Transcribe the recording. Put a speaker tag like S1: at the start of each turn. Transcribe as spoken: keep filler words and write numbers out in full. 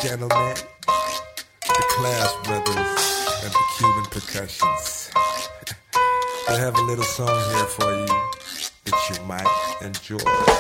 S1: gentlemen, the Class Brothers, and the Cuban Percussions. I have a little song here for you that you might enjoy.